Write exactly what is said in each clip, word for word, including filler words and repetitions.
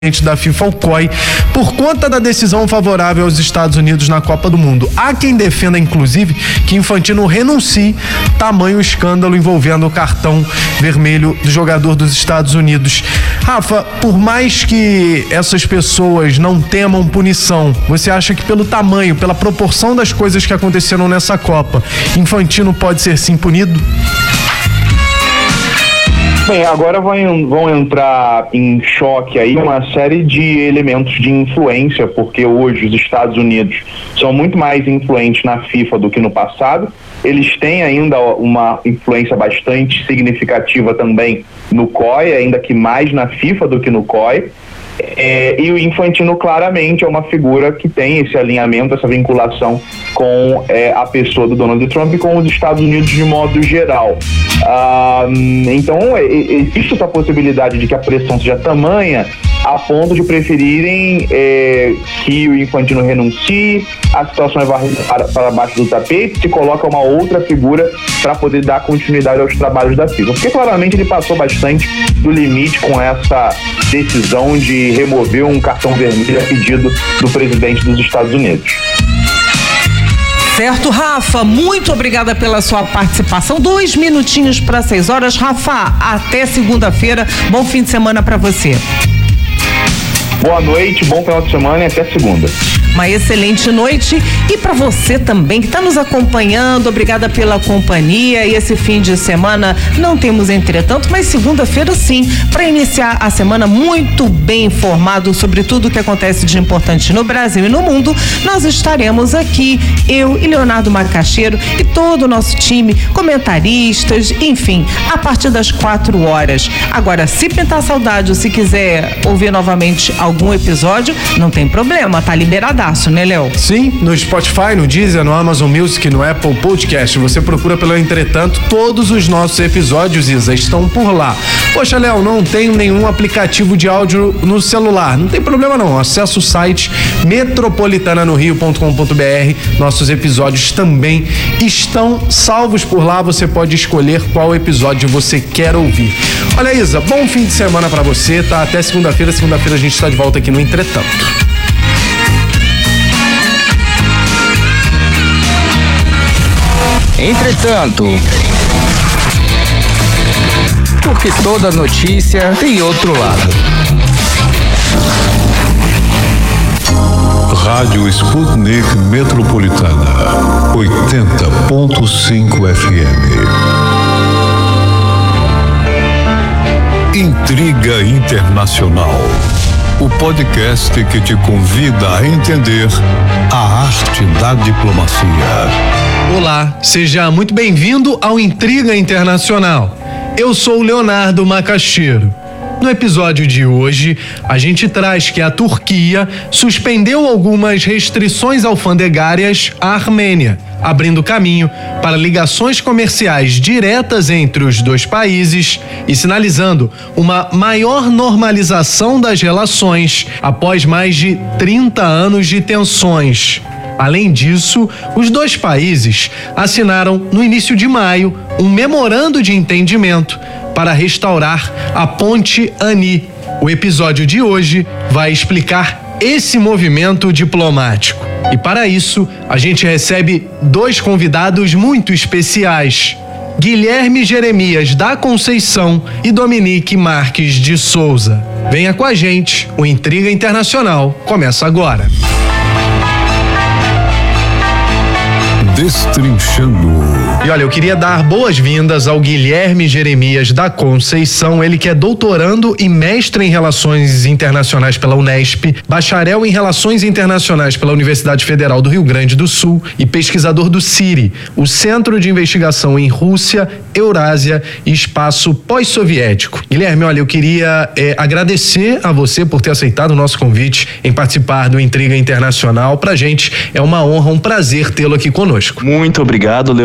da FIFA, o C O I, por conta da decisão favorável aos Estados Unidos na Copa do Mundo. Há quem defenda, inclusive, que Infantino renuncie, tamanho escândalo envolvendo o cartão vermelho do jogador dos Estados Unidos. Rafa, por mais que essas pessoas não temam punição, você acha que pelo tamanho, pela proporção das coisas que aconteceram nessa Copa, Infantino pode ser sim punido? Bem, agora vão, vão entrar em choque aí uma série de elementos de influência, porque hoje os Estados Unidos são muito mais influentes na FIFA do que no passado. Eles têm ainda uma influência bastante significativa também no C O I, ainda que mais na FIFA do que no C O I. É, e o Infantino claramente é uma figura que tem esse alinhamento, essa vinculação com é, a pessoa do Donald Trump e com os Estados Unidos de modo geral. Ah, então existe essa possibilidade de que a pressão seja tamanha a ponto de preferirem é, que o Infantino renuncie, a situação é varrida para, para baixo do tapete, se coloca uma outra figura para poder dar continuidade aos trabalhos da FIFA. Porque claramente ele passou bastante do limite com essa decisão de remover um cartão vermelho a pedido do presidente dos Estados Unidos. Certo, Rafa, muito obrigada pela sua participação. Dois minutinhos para seis horas. Rafa, até segunda-feira. Bom fim de semana para você. Boa noite, bom final de semana e até segunda. Uma excelente noite e para você também que está nos acompanhando, obrigada pela companhia. E esse fim de semana não temos entretanto, mas segunda-feira sim, para iniciar a semana muito bem informado sobre tudo o que acontece de importante no Brasil e no mundo, nós estaremos aqui, eu e Leonardo Macaxeiro e todo o nosso time, comentaristas, enfim, a partir das quatro horas. Agora, se pintar saudade ou se quiser ouvir novamente algum episódio, não tem problema, tá liberado. Né, Léo? Sim, no Spotify, no Deezer, no Amazon Music, no Apple Podcast. Você procura pelo Entretanto, todos os nossos episódios, Isa, estão por lá. Poxa, Léo, não tenho nenhum aplicativo de áudio no celular. Não tem problema não, acessa o site metropolitana no rio ponto com ponto b r. Nossos episódios também estão salvos por lá. Você pode escolher qual episódio você quer ouvir. Olha, Isa, bom fim de semana pra você, tá? Até segunda-feira. Segunda-feira a gente está de volta aqui no Entretanto. Entretanto, porque toda notícia tem outro lado. Rádio Sputnik Metropolitana, oitenta ponto cinco F M. Intriga Internacional. O podcast que te convida a entender a arte da diplomacia. Olá, seja muito bem-vindo ao Intriga Internacional. Eu sou o Leonardo Macaxeiro. No episódio de hoje, a gente traz que a Turquia suspendeu algumas restrições alfandegárias à Armênia, abrindo caminho para ligações comerciais diretas entre os dois países e sinalizando uma maior normalização das relações após mais de trinta anos de tensões. Além disso, os dois países assinaram no início de maio um memorando de entendimento para restaurar a Ponte Ani. O episódio de hoje vai explicar esse movimento diplomático. E para isso, a gente recebe dois convidados muito especiais: Guilherme Jeremias da Conceição e Dominique Marques de Souza. Venha com a gente, o Intriga Internacional começa agora. Destrinchando. E olha, eu queria dar boas-vindas ao Guilherme Jeremias da Conceição, ele que é doutorando e mestre em Relações Internacionais pela Unesp, bacharel em Relações Internacionais pela Universidade Federal do Rio Grande do Sul e pesquisador do CIRI, o Centro de Investigação em Rússia, Eurásia e Espaço Pós-Soviético. Guilherme, olha, eu queria é, agradecer a você por ter aceitado o nosso convite em participar do Intriga Internacional. Pra gente é uma honra, um prazer tê-lo aqui conosco. Muito obrigado, Leonardo.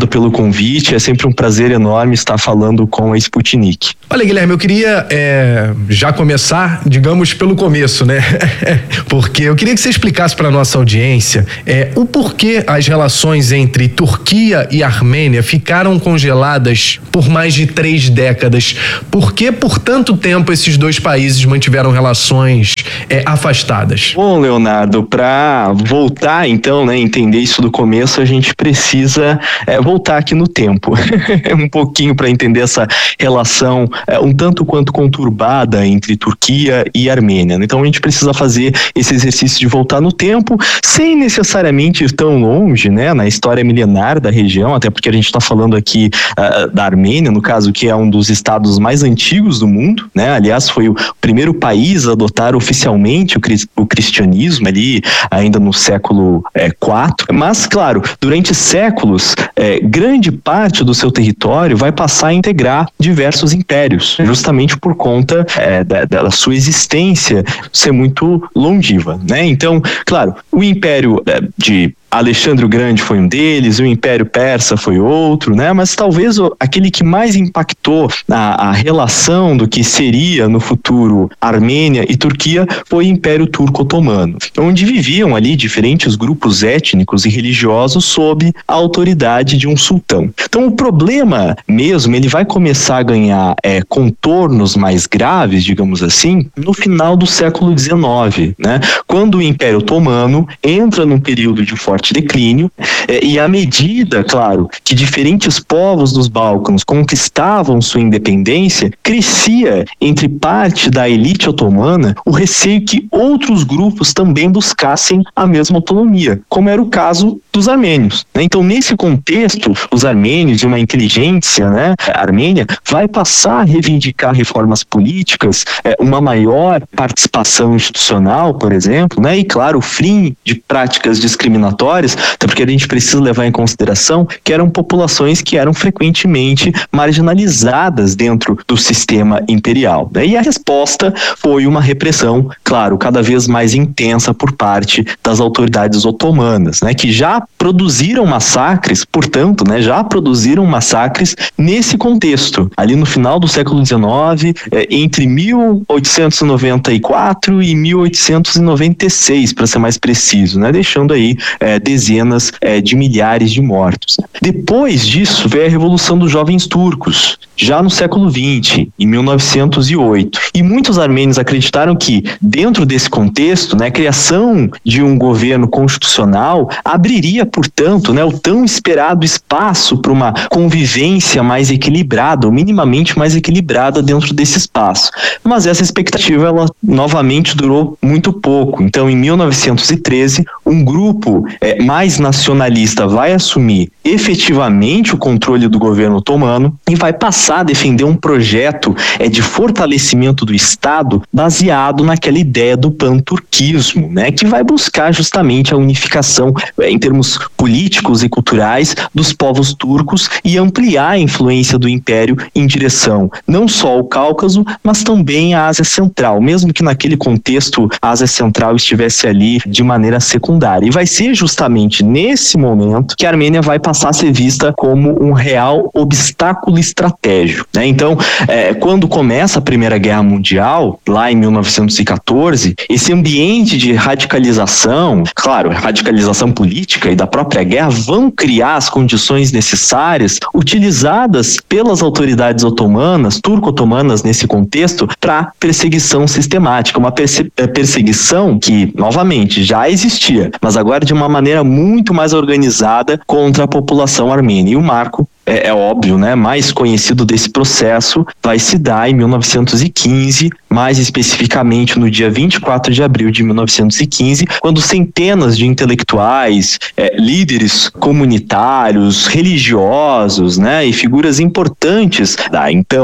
obrigado pelo convite, é sempre um prazer enorme estar falando com a Sputnik. Olha, Guilherme, eu queria é, já começar, digamos, pelo começo, né? Porque eu queria que você explicasse para nossa audiência é, o porquê as relações entre Turquia e Armênia ficaram congeladas por mais de três décadas. Por que por tanto tempo esses dois países mantiveram relações é, afastadas? Bom, Leonardo, para voltar então, né, entender isso do começo, a gente precisa é, voltar aqui no tempo, um pouquinho para entender essa relação é, um tanto quanto conturbada entre Turquia e Armênia. Então a gente precisa fazer esse exercício de voltar no tempo, sem necessariamente ir tão longe, né, na história milenar da região, até porque a gente está falando aqui uh, da Armênia, no caso, que é um dos estados mais antigos do mundo, né? Aliás, foi o primeiro país a adotar oficialmente o, cri- o cristianismo ali, ainda no século quatro. Mas, claro, durante séculos, eh, grande parte do seu território vai passar a integrar diversos impérios, justamente por conta eh, da, da sua existência ser muito longeva, né? Então, claro, o império eh, de Alexandre o Grande foi um deles, o Império Persa foi outro, né? Mas talvez o, aquele que mais impactou a, a relação do que seria no futuro Armênia e Turquia foi o Império Turco-Otomano, onde viviam ali diferentes grupos étnicos e religiosos sob a autoridade de um sultão. Então o problema mesmo, ele vai começar a ganhar é, contornos mais graves, digamos assim, no final do século dezenove, né? Quando o Império Otomano entra num período de forte declínio, eh, e à medida, claro, que diferentes povos dos Balcãs conquistavam sua independência, crescia entre parte da elite otomana o receio que outros grupos também buscassem a mesma autonomia, como era o caso dos armênios, né? Então, nesse contexto, os armênios, de uma inteligência, né, armênia, vai passar a reivindicar reformas políticas, eh, uma maior participação institucional, por exemplo, né, e claro, o fim de práticas discriminatórias, até porque a gente precisa levar em consideração que eram populações que eram frequentemente marginalizadas dentro do sistema imperial, né? E a resposta foi uma repressão, claro, cada vez mais intensa por parte das autoridades otomanas, né, que já produziram massacres, portanto, né, já produziram massacres nesse contexto, ali no final do século dezenove, eh, entre mil oitocentos e noventa e quatro e mil oitocentos e noventa e seis, para ser mais preciso, né, deixando aí eh, dezenas eh, de milhares de mortos. Depois disso veio a Revolução dos Jovens Turcos, já no século vinte, em mil novecentos e oito. E muitos armênios acreditaram que, dentro desse contexto, né, a criação de um governo constitucional abriria, portanto, né, o tão esperado espaço para uma convivência mais equilibrada, ou minimamente mais equilibrada dentro desse espaço. Mas essa expectativa, ela novamente durou muito pouco. Então, em mil novecentos e treze, um grupo é, mais nacionalista vai assumir efetivamente o controle do governo otomano e vai passar a defender um projeto é, de fortalecimento do Estado baseado naquela ideia do panturquismo, né, que vai buscar justamente a unificação é, em termos políticos e culturais dos povos turcos e ampliar a influência do Império em direção não só ao Cáucaso, mas também à Ásia Central, mesmo que naquele contexto a Ásia Central estivesse ali de maneira secundária. E vai ser justamente nesse momento que a Armênia vai passar a ser vista como um real obstáculo estratégico, né? Então, é, quando começa a Primeira Guerra Mundial, lá em mil novecentos e catorze, esse ambiente de radicalização, claro, radicalização política e da própria guerra, vão criar as condições necessárias, utilizadas pelas autoridades otomanas, turco-otomanas nesse contexto, para perseguição sistemática, uma perse- perseguição que, novamente, já existia, mas agora de uma maneira muito mais organizada contra a população armênia. E o marco É, é óbvio, né, mais conhecido desse processo vai se dar em mil novecentos e quinze, mais especificamente no dia vinte e quatro de abril de mil novecentos e quinze, quando centenas de intelectuais, é, líderes comunitários, religiosos, né, e figuras importantes da então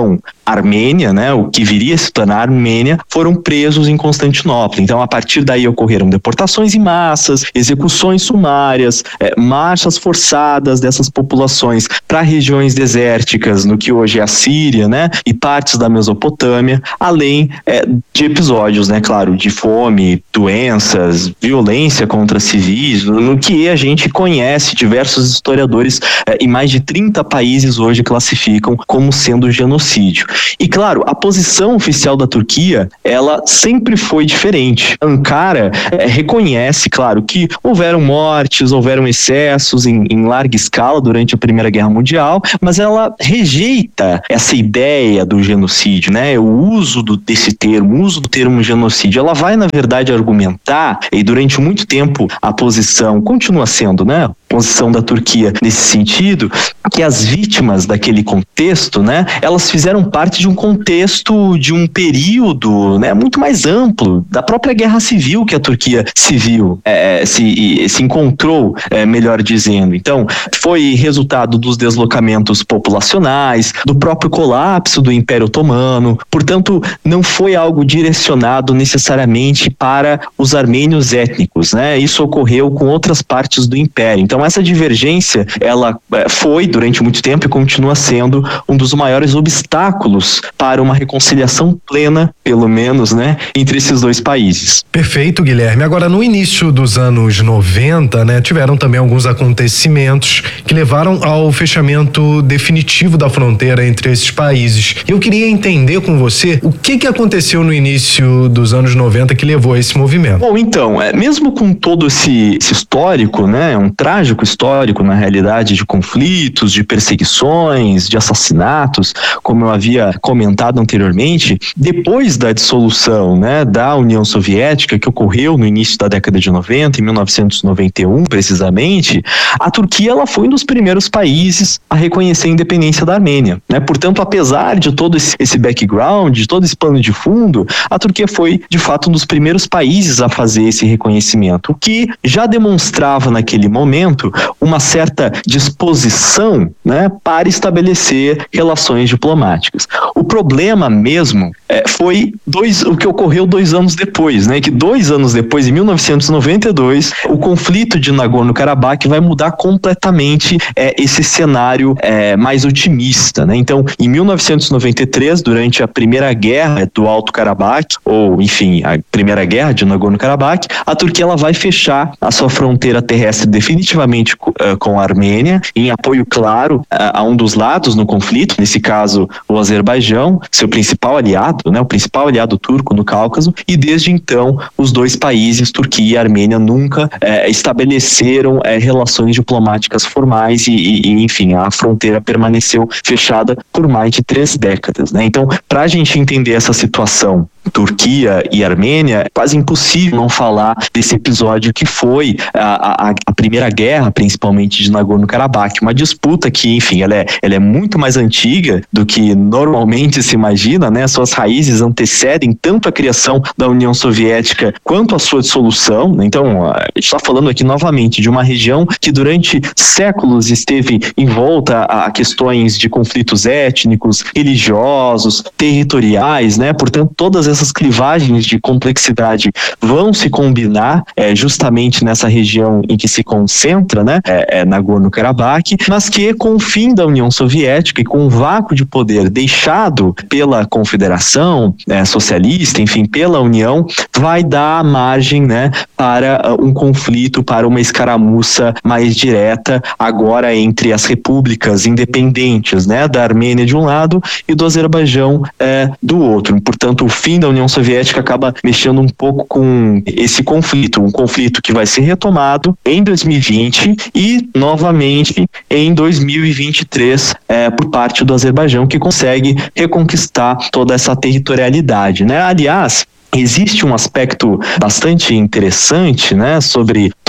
Armênia, né, o que viria a se tornar a Armênia, foram presos em Constantinopla. Então, a partir daí ocorreram deportações em massas, execuções sumárias, é, marchas forçadas dessas populações para regiões desérticas, no que hoje é a Síria, né, e partes da Mesopotâmia, além é, de episódios, né, claro, de fome, doenças, violência contra civis, no que a gente conhece, diversos historiadores é, em mais de trinta países hoje classificam como sendo genocídio. E claro, a posição oficial da Turquia, ela sempre foi diferente. Ankara é, reconhece, claro, que houveram mortes, houveram excessos em, em larga escala durante a Primeira Guerra Mundial, mas ela rejeita essa ideia do genocídio, né? O uso do, desse termo, o uso do termo genocídio. Ela vai, na verdade, argumentar, e durante muito tempo a posição continua sendo, né? Posição da Turquia nesse sentido, que as vítimas daquele contexto, né, elas fizeram parte de um contexto, de um período, né, muito mais amplo, da própria guerra civil que a Turquia se viu, é, se, se encontrou, é, melhor dizendo. Então, foi resultado dos deslocamentos populacionais, do próprio colapso do Império Otomano, portanto, não foi algo direcionado necessariamente para os armênios étnicos, né, isso ocorreu com outras partes do Império. Então, essa divergência, ela foi durante muito tempo e continua sendo um dos maiores obstáculos para uma reconciliação plena, pelo menos, né, entre esses dois países. Perfeito, Guilherme. Agora, no início dos anos noventa, né, tiveram também alguns acontecimentos que levaram ao fechamento definitivo da fronteira entre esses países. Eu queria entender com você o que que aconteceu no início dos anos noventa que levou a esse movimento. Bom, então, é, mesmo com todo esse, esse histórico, né, um trágico histórico, na realidade, de conflitos, de perseguições, de assassinatos, como eu havia comentado anteriormente, depois da dissolução, né, da União Soviética, que ocorreu no início da década de noventa, em mil novecentos e noventa e um, precisamente, a Turquia ela foi um dos primeiros países a reconhecer a independência da Armênia, né? Portanto, apesar de todo esse, esse background, de todo esse pano de fundo, a Turquia foi, de fato, um dos primeiros países a fazer esse reconhecimento, o que já demonstrava naquele momento uma certa disposição, né, para estabelecer relações diplomáticas. O problema mesmo é, foi dois, o que ocorreu dois anos depois, né, que dois anos depois, em mil novecentos e noventa e dois, o conflito de Nagorno-Karabakh vai mudar completamente é, esse cenário é, mais otimista, né? Então, em mil novecentos e noventa e três, durante a primeira guerra do Alto Karabakh, ou enfim, a primeira guerra de Nagorno-Karabakh, a Turquia ela vai fechar a sua fronteira terrestre definitivamente com a Armênia, em apoio claro a um dos lados no conflito, nesse caso o Azerbaijão, seu principal aliado, né, o principal aliado turco no Cáucaso, e desde então os dois países, Turquia e Armênia, nunca é, estabeleceram é, relações diplomáticas formais e, e, enfim, a fronteira permaneceu fechada por mais de três décadas, né? Então, para a gente entender essa situação Turquia e Armênia, é quase impossível não falar desse episódio que foi a, a, a primeira guerra, principalmente de Nagorno-Karabakh, uma disputa que, enfim, ela é, ela é muito mais antiga do que normalmente se imagina, né? Suas raízes antecedem tanto a criação da União Soviética quanto a sua dissolução, né? Então, a gente está falando aqui novamente de uma região que durante séculos esteve envolta a questões de conflitos étnicos, religiosos, territoriais, né? Portanto, todas essas clivagens de complexidade vão se combinar é, justamente nessa região em que se concentra, né, é, é Nagorno-Karabakh, mas que com o fim da União Soviética e com o vácuo de poder deixado pela Confederação é, Socialista, enfim, pela União, vai dar margem, né, para uh, um conflito, para uma escaramuça mais direta agora entre as repúblicas independentes, né, da Armênia de um lado e do Azerbaijão é, do outro. Portanto, o fim da União Soviética acaba mexendo um pouco com esse conflito, um conflito que vai ser retomado em dois mil e vinte e novamente em dois mil e vinte e três é, por parte do Azerbaijão, que consegue reconquistar toda essa territorialidade, né? Aliás, existe um aspecto bastante interessante, né, sobre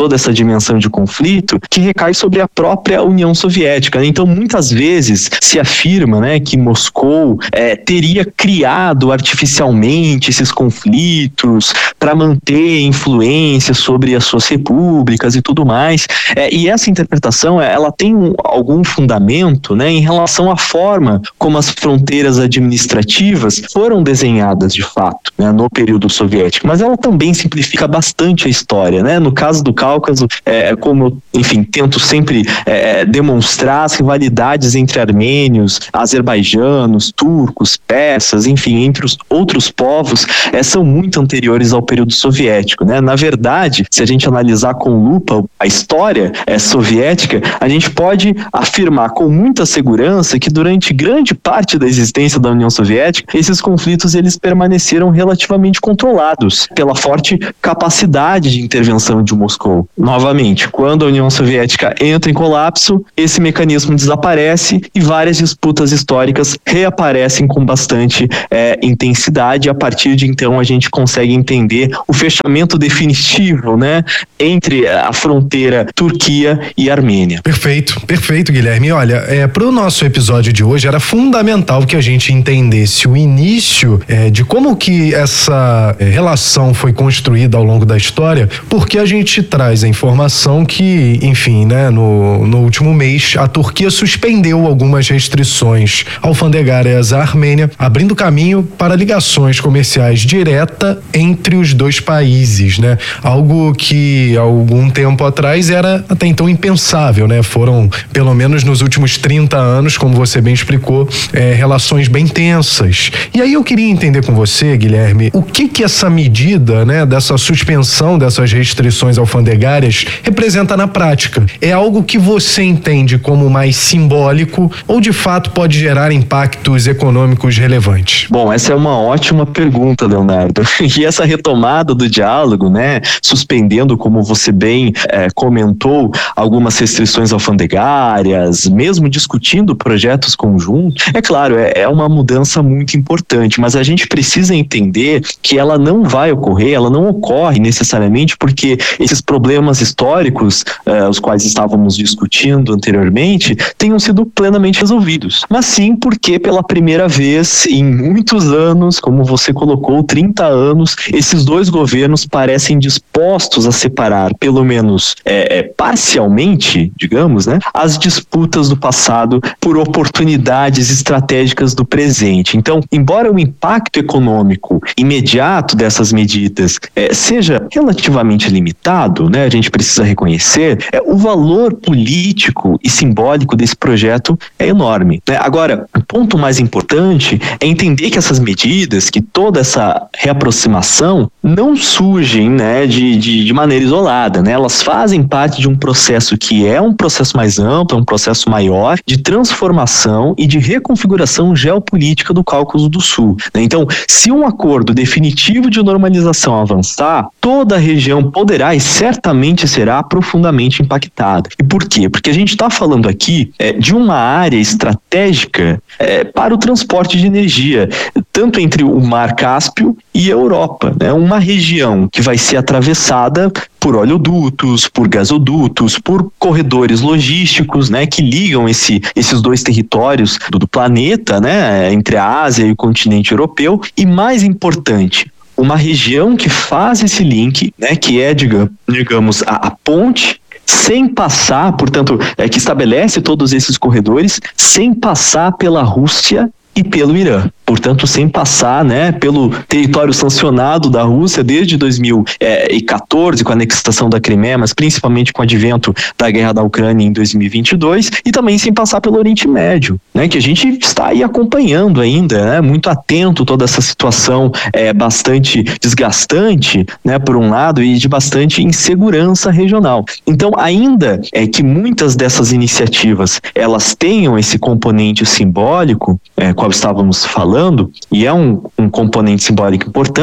toda essa dimensão de conflito que recai sobre a própria União Soviética, né? Então, muitas vezes se afirma, né, que Moscou é, teria criado artificialmente esses conflitos para manter influência sobre as suas repúblicas e tudo mais. É, e essa interpretação, ela tem um, algum fundamento, né, em relação à forma como as fronteiras administrativas foram desenhadas de fato, né, no período soviético, mas ela também simplifica bastante a história, né? No caso do Cáucaso, é, como, enfim, tento sempre é, demonstrar as rivalidades entre armênios, azerbaijanos, turcos, persas, enfim, entre os outros povos, é, são muito anteriores ao período soviético, né? Na verdade, se a gente analisar com lupa a história é, soviética, a gente pode afirmar com muita segurança que durante grande parte da existência da União Soviética, esses conflitos eles permaneceram relativamente controlados pela forte capacidade de intervenção de Moscou. Novamente, quando a União Soviética entra em colapso, esse mecanismo desaparece e várias disputas históricas reaparecem com bastante é, intensidade. A partir de então a gente consegue entender o fechamento definitivo, né, entre a fronteira Turquia e Armênia. Perfeito, perfeito, Guilherme. Olha, é, para o nosso episódio de hoje era fundamental que a gente entendesse o início é, de como que essa é, relação foi construída ao longo da história, porque a gente traz a informação que, enfim, né, no, no último mês a Turquia suspendeu algumas restrições alfandegárias à Armênia, abrindo caminho para ligações comerciais direta entre os dois países, né? Algo que há algum tempo atrás era até então impensável, né? Foram, pelo menos nos últimos trinta anos, como você bem explicou, é, relações bem tensas. E aí eu queria entender com você, Guilherme, o que que essa medida, né, dessa suspensão dessas restrições alfandegárias representa na prática? É algo que você entende como mais simbólico ou de fato pode gerar impactos econômicos relevantes? Bom, essa é uma ótima pergunta, Leonardo. E essa retomada do diálogo, né, suspendendo, como você bem é, comentou, algumas restrições alfandegárias, mesmo discutindo projetos conjuntos, é claro, é, é uma mudança muito importante, mas a gente precisa entender que ela não vai ocorrer, ela não ocorre necessariamente porque esses problemas históricos, eh, os quais estávamos discutindo anteriormente, tenham sido plenamente resolvidos. Mas sim porque pela primeira vez em muitos anos, como você colocou, trinta anos, esses dois governos parecem dispostos a separar, pelo menos é, é, parcialmente, digamos, né, as disputas do passado por oportunidades estratégicas do presente. Então, embora o impacto econômico imediato dessas medidas é, seja relativamente limitado, né, a gente precisa reconhecer, é, o valor político e simbólico desse projeto é enorme, né? Agora, o ponto mais importante é entender que essas medidas, que toda essa reaproximação não surgem, né, de, de, de maneira isolada, né? Elas fazem parte de um processo que é um processo mais amplo, um processo maior de transformação e de reconfiguração geopolítica do Cáucaso do Sul, né? Então, se um acordo definitivo de normalização avançar, toda a região poderá e certamente será profundamente impactada. E por quê? Porque a gente está falando aqui é, de uma área estratégica é, para o transporte de energia, tanto entre o Mar Cáspio e a Europa, né? Uma região que vai ser atravessada por oleodutos, por gasodutos, por corredores logísticos, né, que ligam esse, esses dois territórios do, do planeta, né, entre a Ásia e o continente europeu, e mais importante, uma região que faz esse link, né, que é, digamos, digamos a, a ponte, sem passar, portanto, é, que estabelece todos esses corredores, sem passar pela Rússia e pelo Irã. Portanto, sem passar, né, pelo território sancionado da Rússia desde dois mil e quatorze, com a anexação da Crimeia, mas principalmente com o advento da guerra da Ucrânia em dois mil e vinte e dois, e também sem passar pelo Oriente Médio, né, que a gente está aí acompanhando ainda, né, muito atento toda essa situação é, bastante desgastante, né, por um lado, e de bastante insegurança regional. Então, ainda é que muitas dessas iniciativas, elas tenham esse componente simbólico, é, qual estávamos falando, e é um, um componente simbólico importante,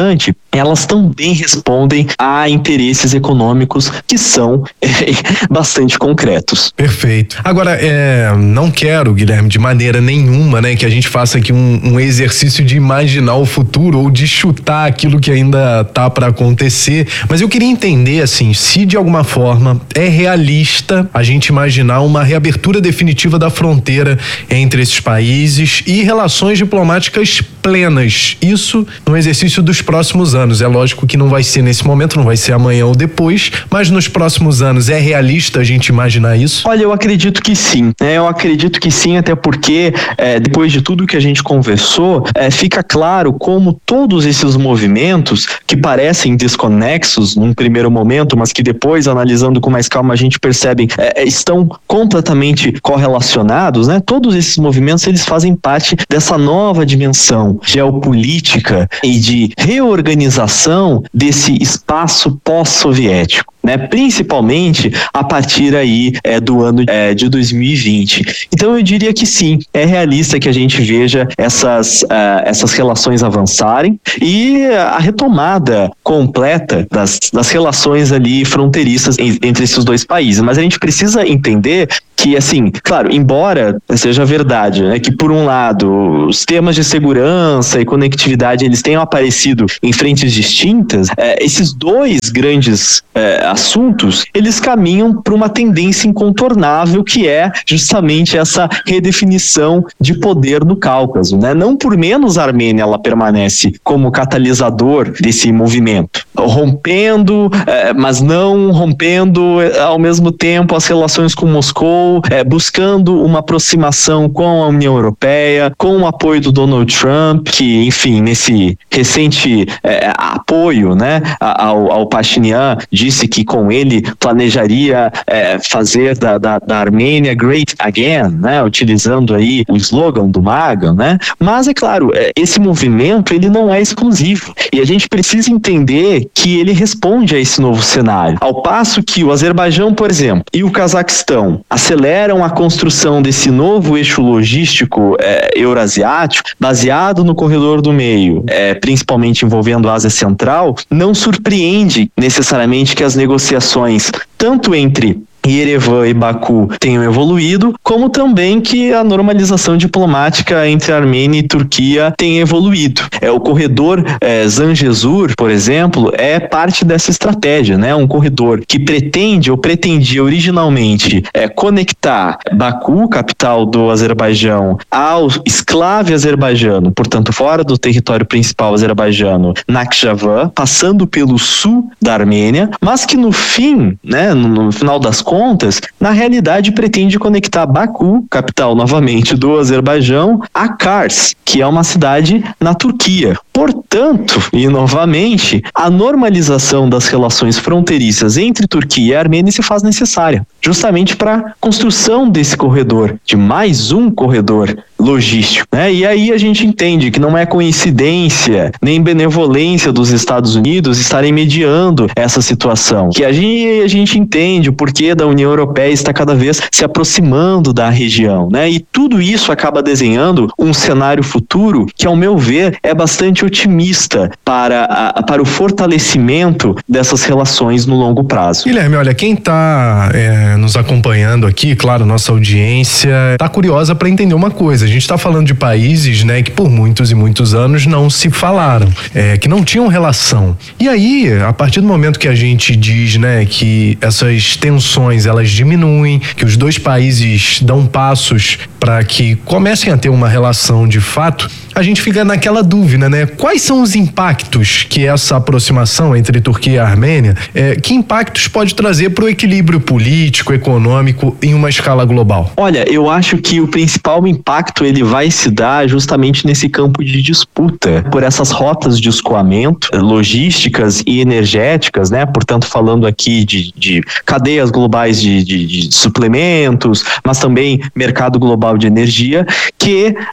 elas também respondem a interesses econômicos que são é, bastante concretos. Perfeito. Agora, é, não quero, Guilherme, de maneira nenhuma, né, que a gente faça aqui um, um exercício de imaginar o futuro ou de chutar aquilo que ainda tá para acontecer, mas eu queria entender, assim, se de alguma forma é realista a gente imaginar uma reabertura definitiva da fronteira entre esses países e relações diplomáticas plenas. Isso no exercício dos próximos anos. É lógico que não vai ser nesse momento, não vai ser amanhã ou depois, mas nos próximos anos é realista a gente imaginar isso? Olha, eu acredito que sim, né? Eu acredito que sim, até porque é, depois de tudo que a gente conversou, é, fica claro como todos esses movimentos que parecem desconexos num primeiro momento, mas que depois, analisando com mais calma, a gente percebe é, estão completamente correlacionados, né? Todos esses movimentos, eles fazem parte dessa nova dimensão geopolítica e de reorganização desse espaço pós-soviético, né? Principalmente a partir aí é, do ano é, de dois mil e vinte. Então eu diria que sim, é realista que a gente veja essas, uh, essas relações avançarem e a retomada completa das, das relações ali fronteiriças entre esses dois países. Mas a gente precisa entender que, assim, claro, embora seja verdade, né, que por um lado os temas de segurança e conectividade eles tenham aparecido em frentes distintas, é, esses dois grandes é, assuntos, eles caminham para uma tendência incontornável que é justamente essa redefinição de poder no Cáucaso, né? Não por menos a Armênia ela permanece como catalisador desse movimento, rompendo, é, mas não rompendo ao mesmo tempo as relações com Moscou, É, buscando uma aproximação com a União Europeia, com o apoio do Donald Trump, que, enfim, nesse recente é, apoio, né, ao, ao Pashinyan, disse que com ele planejaria é, fazer da, da, da Armênia great again, né, utilizando aí o slogan do MAGA, né, mas é claro, esse movimento ele não é exclusivo e a gente precisa entender que ele responde a esse novo cenário, ao passo que o Azerbaijão, por exemplo, e o Cazaquistão aceleram aceleram a construção desse novo eixo logístico é, eurasiático, baseado no corredor do meio, é, principalmente envolvendo a Ásia Central, não surpreende necessariamente que as negociações, tanto entre Yerevan e Baku tenham evoluído, como também que a normalização diplomática entre Armênia e Turquia tenha evoluído. É, o corredor é, Zangezur, por exemplo, é parte dessa estratégia, né? Um corredor que pretende ou pretendia originalmente é, conectar Baku, capital do Azerbaijão, ao esclave azerbaijano, portanto fora do território principal azerbaijano, Nakhchivan, passando pelo sul da Armênia, mas que no fim, né, no, no final das contas, na realidade pretende conectar Baku, capital novamente do Azerbaijão, a Kars, que é uma cidade na Turquia. Portanto, e novamente, a normalização das relações fronteiriças entre Turquia e Armênia se faz necessária, justamente para a construção desse corredor, de mais um corredor logístico, né? E aí a gente entende que não é coincidência nem benevolência dos Estados Unidos estarem mediando essa situação, que a gente, a gente entende o porquê da União Europeia está cada vez se aproximando da região, né? E tudo isso acaba desenhando um cenário futuro que, ao meu ver, é bastante otimista para, a, para o fortalecimento dessas relações no longo prazo. Guilherme, olha, quem está é, nos acompanhando aqui, claro, nossa audiência está curiosa para entender uma coisa. A gente está falando de países, né, que por muitos e muitos anos não se falaram, é, que não tinham relação. E aí, a partir do momento que a gente diz, né, que essas tensões elas diminuem, que os dois países dão passos para que comecem a ter uma relação de fato, a gente fica naquela dúvida, né? Quais são os impactos que essa aproximação entre Turquia e Armênia, é, que impactos pode trazer para o equilíbrio político, econômico em uma escala global? Olha, eu acho que o principal impacto ele vai se dar justamente nesse campo de disputa, por essas rotas de escoamento, logísticas e energéticas, né? Portanto, falando aqui de, de cadeias globais de, de, de suplementos, mas também mercado global de energia, que é,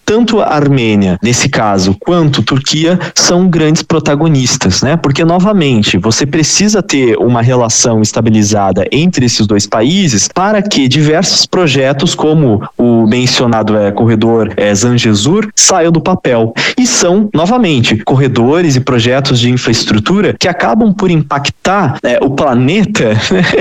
tanto a Armênia, nesse caso, quanto Turquia são grandes protagonistas, né? Porque, novamente, você precisa ter uma relação estabilizada entre esses dois países para que diversos projetos, como o mencionado é, corredor é, Zangezur, saiam do papel. E são, novamente, corredores e projetos de infraestrutura que acabam por impactar é, o planeta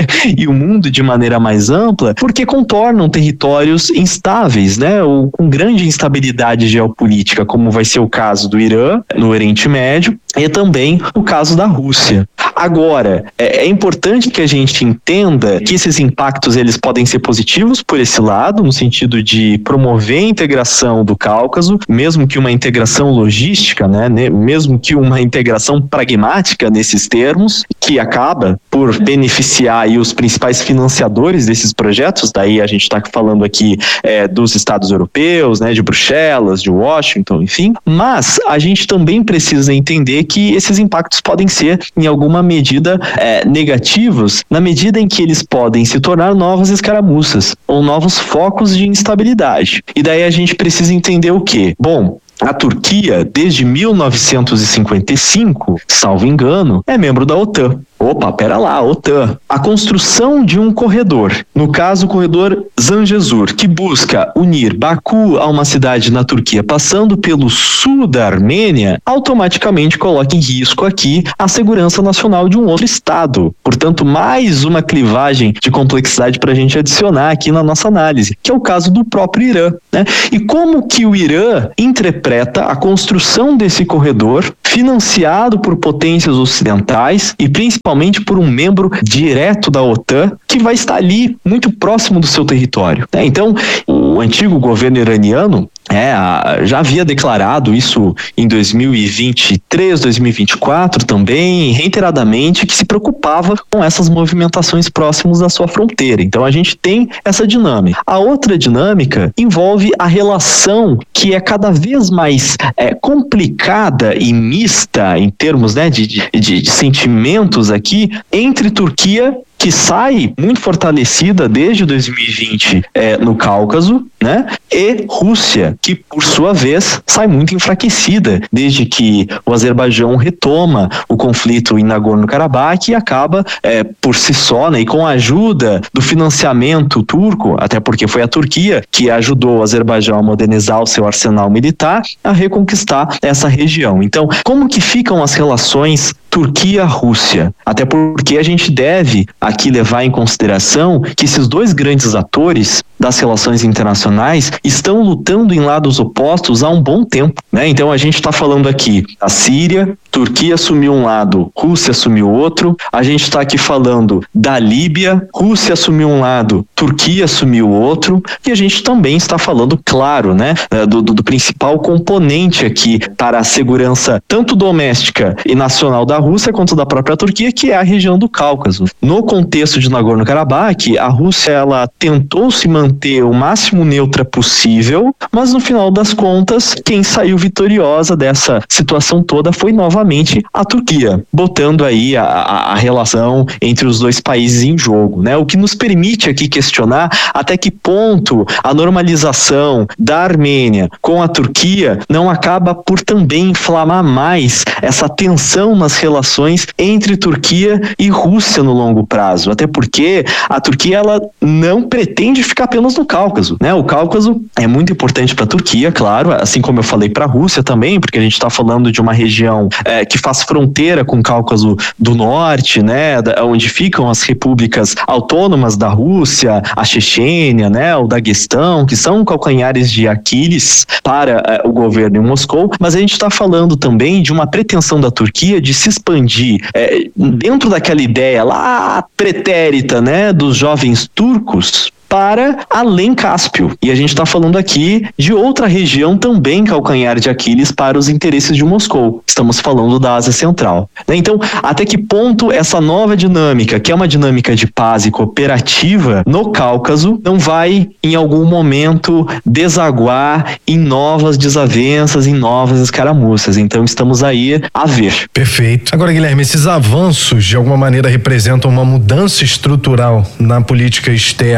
e o mundo de maneira mais ampla, porque contornam territórios instáveis, né? Ou com grande instabilidade geopolítica, como vai ser o caso do Irã, no Oriente Médio, e também o caso da Rússia. Agora, é, é importante que a gente entenda que esses impactos eles podem ser positivos por esse lado, no sentido de promover a integração do Cáucaso, mesmo que uma integração logística, né, mesmo que uma integração pragmática nesses termos, que acaba por beneficiar aí os principais financiadores desses projetos. Daí a gente está falando aqui é, dos Estados europeus, né, de Bruxelas, de Washington, enfim. Mas a gente também precisa entender que esses impactos podem ser, em alguma medida, é, negativos, na medida em que eles podem se tornar novas escaramuças ou novos focos de instabilidade. E daí a gente precisa entender o quê? Bom, a Turquia, desde mil novecentos e cinquenta e cinco, salvo engano, é membro da OTAN. Opa, pera lá, OTAN. A construção de um corredor, no caso o corredor Zangezur, que busca unir Baku a uma cidade na Turquia, passando pelo sul da Armênia, automaticamente coloca em risco aqui a segurança nacional de um outro estado. Portanto, mais uma clivagem de complexidade para a gente adicionar aqui na nossa análise, que é o caso do próprio Irã, né? E como que o Irã interpreta a construção desse corredor, financiado por potências ocidentais e principalmente por um membro direto da OTAN, que vai estar ali muito próximo do seu território, né? Então, o antigo governo iraniano É, já havia declarado isso em dois mil e vinte e três, dois mil e vinte e quatro também, reiteradamente, que se preocupava com essas movimentações próximas da sua fronteira. Então a gente tem essa dinâmica. A outra dinâmica envolve a relação que é cada vez mais é, complicada e mista em termos, né, de, de, de sentimentos aqui entre Turquia, que sai muito fortalecida desde dois mil e vinte é, no Cáucaso, né? E Rússia, que por sua vez sai muito enfraquecida desde que o Azerbaijão retoma o conflito em Nagorno-Karabakh e acaba é, por si só, né, e com a ajuda do financiamento turco, até porque foi a Turquia que ajudou o Azerbaijão a modernizar o seu arsenal militar, a reconquistar essa região. Então, como que ficam as relações Turquia-Rússia? Até porque a gente deve aqui levar em consideração que esses dois grandes atores das relações internacionais estão lutando em lados opostos há um bom tempo, né? Então a gente está falando aqui da Síria, Turquia assumiu um lado, Rússia assumiu outro. A gente está aqui falando da Líbia, Rússia assumiu um lado, Turquia assumiu outro. E a gente também está falando, claro, né, do, do, do principal componente aqui para a segurança tanto doméstica e nacional da Rússia quanto da própria Turquia, que é a região do Cáucaso. No contexto de Nagorno-Karabakh, a Rússia ela tentou se manter o máximo neutra possível, mas no final das contas, quem saiu vitoriosa dessa situação toda foi novamente a Turquia, botando aí a, a, a relação entre os dois países em jogo, né? O que nos permite aqui questionar até que ponto a normalização da Armênia com a Turquia não acaba por também inflamar mais essa tensão nas relações entre Turquia e Rússia no longo prazo, até porque a Turquia ela não pretende ficar apenas no Cáucaso, né? O Cáucaso é muito importante para a Turquia, claro, assim como eu falei para a Rússia também, porque a gente está falando de uma região é, que faz fronteira com o Cáucaso do Norte, né? Da, onde ficam as repúblicas autônomas da Rússia, a Chechênia, né? O Daguestão, que são calcanhares de Aquiles para é, o governo em Moscou, mas a gente está falando também de uma pretensão da Turquia de se expandir é, dentro daquela ideia lá pretérita, né? Dos jovens turcos para além Cáspio. E a gente está falando aqui de outra região também calcanhar de Aquiles para os interesses de Moscou. Estamos falando da Ásia Central. Então, até que ponto essa nova dinâmica, que é uma dinâmica de paz e cooperativa no Cáucaso, não vai, em algum momento, desaguar em novas desavenças, em novas escaramuças? Então, estamos aí a ver. Perfeito. Agora, Guilherme, esses avanços, de alguma maneira, representam uma mudança estrutural na política externa da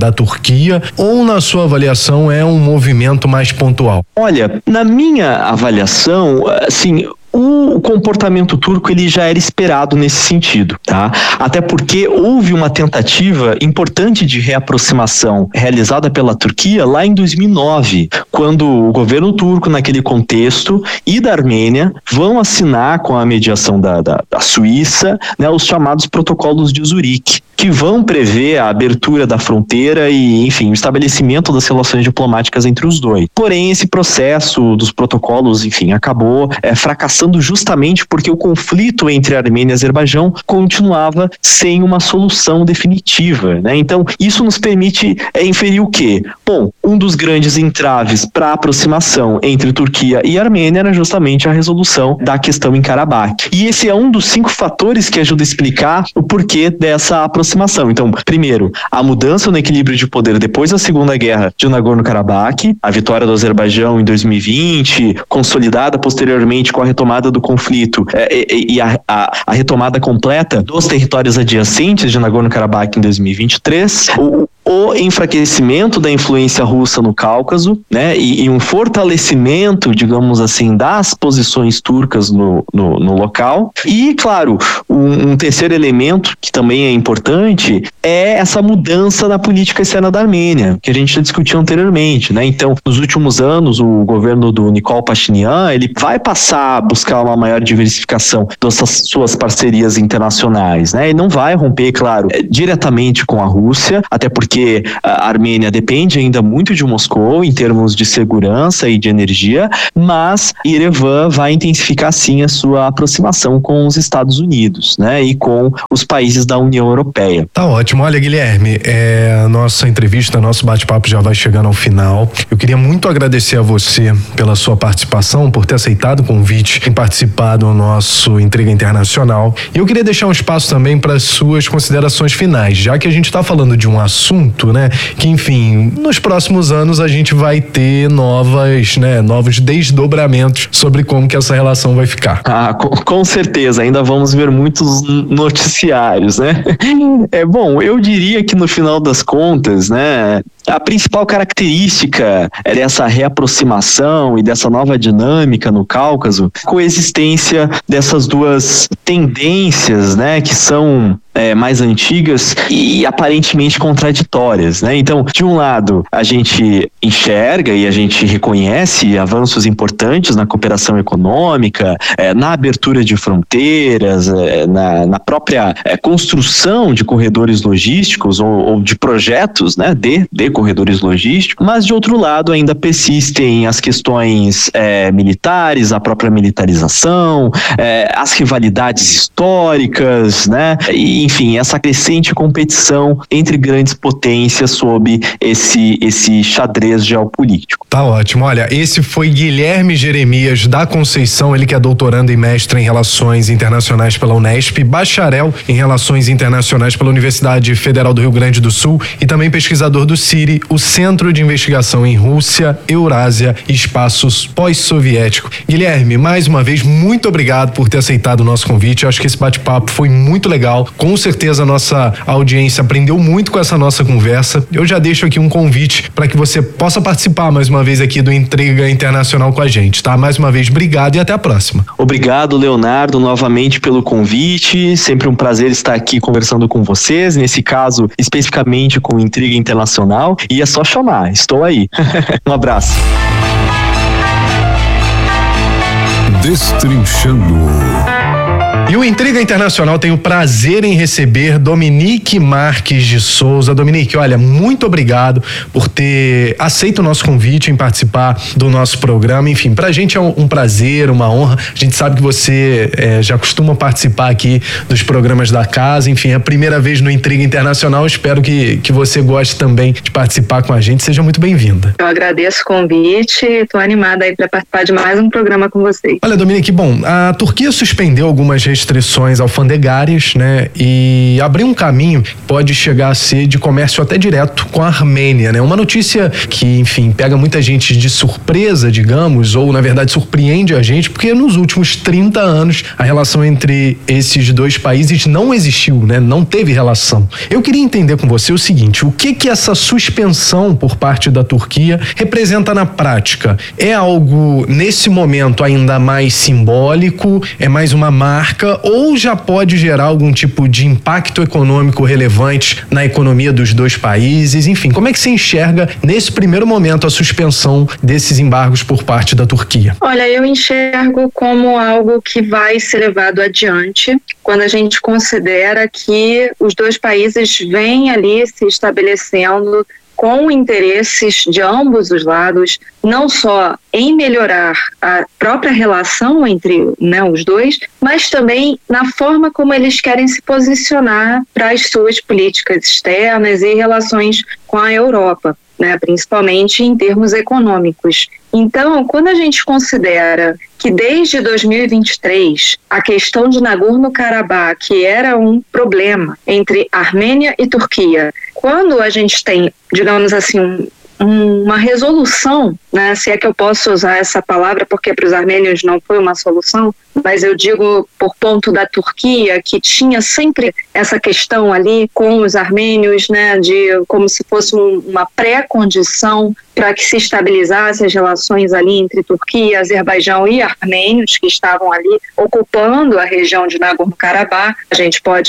da Turquia, ou na sua avaliação é um movimento mais pontual? Olha, na minha avaliação, assim, o comportamento turco ele já era esperado nesse sentido, tá? Até porque houve uma tentativa importante de reaproximação realizada pela Turquia lá em dois mil e nove, quando o governo turco, naquele contexto, e da Armênia vão assinar com a mediação da, da, da Suíça, né, os chamados protocolos de Zurique, que vão prever a abertura da fronteira e, enfim, o estabelecimento das relações diplomáticas entre os dois. Porém, esse processo dos protocolos, enfim, acabou é, fracassando justamente porque o conflito entre Armênia e Azerbaijão continuava sem uma solução definitiva, né? Então, isso nos permite é, inferir o quê? Bom, um dos grandes entraves para a aproximação entre Turquia e Armênia era justamente a resolução da questão em Karabakh. E esse é um dos cinco fatores que ajuda a explicar o porquê dessa aproximação. Então, primeiro, a mudança no equilíbrio de poder depois da Segunda Guerra de Nagorno-Karabakh, a vitória do Azerbaijão em dois mil e vinte, consolidada posteriormente com a retomada do conflito é, e, e a, a, a retomada completa dos territórios adjacentes de Nagorno-Karabakh em dois mil e vinte e três, o, o enfraquecimento da influência russa no Cáucaso, né, e, e um fortalecimento, digamos assim, das posições turcas no, no, no local. E, claro, um, um terceiro elemento que também é importante é essa mudança na política externa da Armênia, que a gente já discutiu anteriormente, né? Então, nos últimos anos, o governo do Nikol Pashinyan, ele vai passar a buscar uma maior diversificação das suas parcerias internacionais, né? E não vai romper, claro, diretamente com a Rússia, até porque a Armênia depende ainda muito de Moscou em termos de segurança e de energia, mas Yerevan vai intensificar sim a sua aproximação com os Estados Unidos, né? E com os países da União Europeia. Tá ótimo. Olha, Guilherme, é, a nossa entrevista, nosso bate-papo já vai chegando ao final. Eu queria muito agradecer a você pela sua participação, por ter aceitado o convite em participar do nosso Intriga Internacional. E eu queria deixar um espaço também para as suas considerações finais, já que a gente está falando de um assunto, né, que, enfim, nos próximos anos a gente vai ter novas, né, novos desdobramentos sobre como que essa relação vai ficar. Ah, com, com certeza, ainda vamos ver muitos noticiários, né? É bom, eu diria que no final das contas, né, a principal característica dessa reaproximação e dessa nova dinâmica no Cáucaso, a coexistência dessas duas tendências, né, que são é, mais antigas e aparentemente contraditórias, né? Então, de um lado, a gente enxerga e a gente reconhece avanços importantes na cooperação econômica, é, na abertura de fronteiras, é, na, na própria é, construção de corredores logísticos ou, ou de projetos, né, de, de corredores logísticos, mas de outro lado ainda persistem as questões é, militares, a própria militarização, é, as rivalidades históricas, né? E, enfim, essa crescente competição entre grandes potências sob esse, esse xadrez geopolítico. Tá ótimo. Olha, esse foi Guilherme Jeremias da Conceição, ele que é doutorando e mestre em Relações Internacionais pela Unesp, bacharel em Relações Internacionais pela Universidade Federal do Rio Grande do Sul e também pesquisador do C I R I, o Centro de Investigação em Rússia, Eurásia e Espaços Pós-Soviético. Guilherme, mais uma vez, muito obrigado por ter aceitado o nosso convite. Eu acho que esse bate-papo foi muito legal. Com certeza a nossa audiência aprendeu muito com essa nossa conversa. Eu já deixo aqui um convite para que você possa participar mais uma vez aqui do Intriga Internacional com a gente, tá? Mais uma vez, obrigado e até a próxima. Obrigado, Leonardo, novamente pelo convite. Sempre um prazer estar aqui conversando com vocês, nesse caso, especificamente com Intriga Internacional. E é só chamar, estou aí. Um abraço. Destrinchando. E o Intriga Internacional tem o prazer em receber Dominique Marques de Souza. Dominique, olha, muito obrigado por ter aceito o nosso convite em participar do nosso programa. Enfim, pra gente é um, um prazer, uma honra. A gente sabe que você é, já costuma participar aqui dos programas da casa. Enfim, é a primeira vez no Intriga Internacional. Espero que, que você goste também de participar com a gente. Seja muito bem-vinda. Eu agradeço o convite. Estou animada aí para participar de mais um programa com vocês. Olha, Dominique, bom, a Turquia suspendeu algumas restrições restrições alfandegárias, né, e abrir um caminho que pode chegar a ser de comércio até direto com a Armênia, né? Uma notícia que, enfim, pega muita gente de surpresa, digamos, ou na verdade surpreende a gente, porque nos últimos trinta anos a relação entre esses dois países não existiu, né? Não teve relação. Eu queria entender com você o seguinte: o que que essa suspensão por parte da Turquia representa na prática? É algo, nesse momento, ainda mais simbólico? É mais uma marca? Ou já pode gerar algum tipo de impacto econômico relevante na economia dos dois países? Enfim, como é que você enxerga, nesse primeiro momento, a suspensão desses embargos por parte da Turquia? Olha, eu enxergo como algo que vai ser levado adiante quando a gente considera que os dois países vêm ali se estabelecendo com interesses de ambos os lados, não só em melhorar a própria relação entre, né, os dois, mas também na forma como eles querem se posicionar para as suas políticas externas e relações com a Europa, né, principalmente em termos econômicos. Então, quando a gente considera que desde dois mil e vinte e três a questão de Nagorno-Karabakh, que era um problema entre Armênia e Turquia, quando a gente tem, digamos assim, um, uma resolução, né, se é que eu posso usar essa palavra, porque para os armênios não foi uma solução, mas eu digo por ponto da Turquia, que tinha sempre essa questão ali com os armênios, né, de como se fosse um, uma pré-condição para que se estabilizasse as relações ali entre Turquia, Azerbaijão e armênios que estavam ali ocupando a região de Nagorno-Karabakh. A gente pode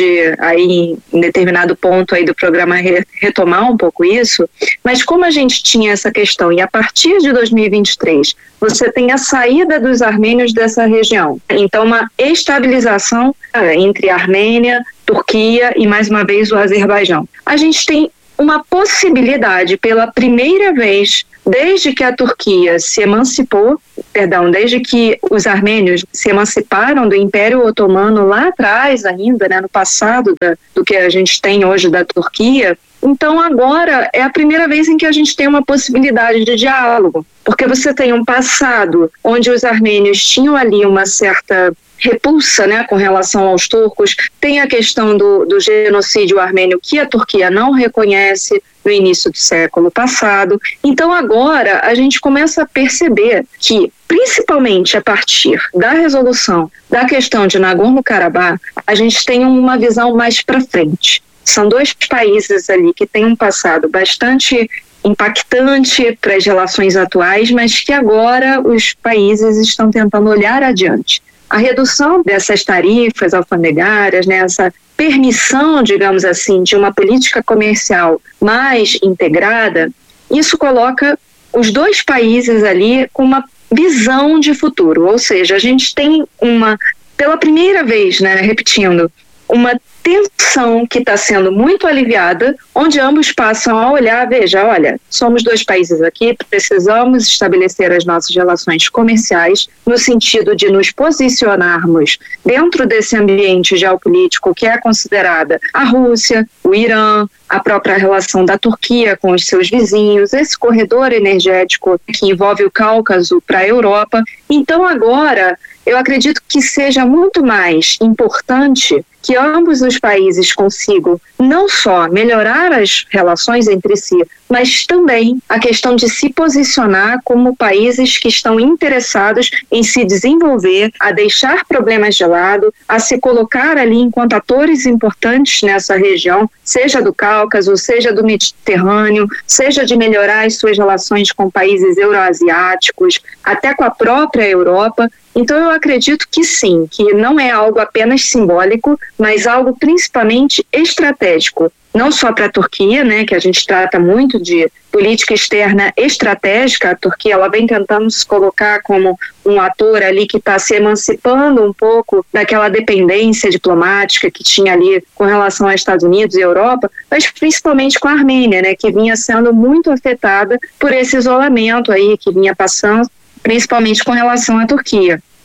aí em determinado ponto aí do programa re- retomar um pouco isso, mas como a gente tinha essa questão e a partir de dois mil e vinte e três você tem a saída dos armênios dessa região, então uma estabilização entre a Armênia, Turquia e mais uma vez o Azerbaijão. A gente tem uma possibilidade pela primeira vez desde que a Turquia se emancipou, perdão, desde que os armênios se emanciparam do Império Otomano lá atrás ainda, né, no passado da, do que a gente tem hoje da Turquia. Então agora é a primeira vez em que a gente tem uma possibilidade de diálogo, porque você tem um passado onde os armênios tinham ali uma certa repulsa, né, com relação aos turcos, tem a questão do, do genocídio armênio que a Turquia não reconhece no início do século passado. Então agora a gente começa a perceber que, principalmente a partir da resolução da questão de Nagorno-Karabakh, a gente tem uma visão mais para frente. São dois países ali que têm um passado bastante impactante para as relações atuais, mas que agora os países estão tentando olhar adiante. A redução dessas tarifas alfandegárias, né, essa permissão, digamos assim, de uma política comercial mais integrada, isso coloca os dois países ali com uma visão de futuro. Ou seja, a gente tem uma, pela primeira vez, né, repetindo, uma tensão que está sendo muito aliviada, onde ambos passam a olhar, veja, olha, somos dois países aqui, precisamos estabelecer as nossas relações comerciais no sentido de nos posicionarmos dentro desse ambiente geopolítico que é considerada a Rússia, o Irã, a própria relação da Turquia com os seus vizinhos, esse corredor energético que envolve o Cáucaso para a Europa. Então agora eu acredito que seja muito mais importante que ambos os países consigam não só melhorar as relações entre si, mas também a questão de se posicionar como países que estão interessados em se desenvolver, a deixar problemas de lado, a se colocar ali enquanto atores importantes nessa região, seja do Cáucaso, seja do Mediterrâneo, seja de melhorar as suas relações com países euroasiáticos, até com a própria Europa. Então eu acredito que sim, que não é algo apenas simbólico, mas algo principalmente estratégico, não só para a Turquia, né, que a gente trata muito de política externa estratégica. A Turquia ela vem tentando se colocar como um ator ali que está se emancipando um pouco daquela dependência diplomática que tinha ali com relação aos Estados Unidos e Europa, mas principalmente com a Armênia, né, que vinha sendo muito afetada por esse isolamento aí que vinha passando, principalmente com relação à Turquia.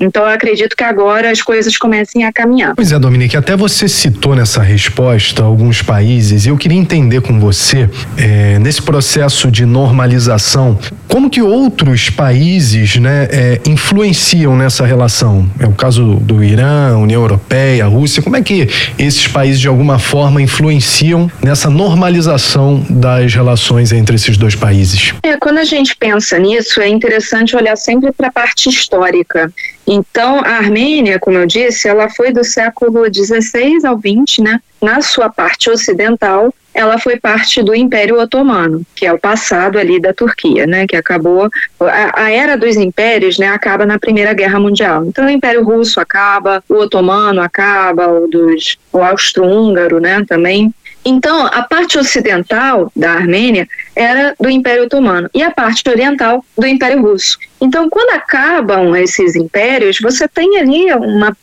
Então eu acredito que agora as coisas comecem a caminhar. Pois é, Dominique, até você citou nessa resposta alguns países, e eu queria entender com você, é, nesse processo de normalização, como que outros países, né, é, influenciam nessa relação? É o caso do Irã, União Europeia, a Rússia, como é que esses países de alguma forma influenciam nessa normalização das relações entre esses dois países? É, quando a gente pensa nisso, é interessante olhar sempre para a parte histórica. Então, a Armênia, como eu disse, ela foi do século dezesseis ao vinte, né? Na sua parte ocidental, ela foi parte do Império Otomano, que é o passado ali da Turquia, né? Que acabou, a, a era dos impérios, né? Acaba na Primeira Guerra Mundial. Então, o Império Russo acaba, o Otomano acaba, o dos, o Austro-Húngaro, né? Também. Então, a parte ocidental da Armênia era do Império Otomano e a parte oriental do Império Russo. Então, quando acabam esses impérios, você tem ali uma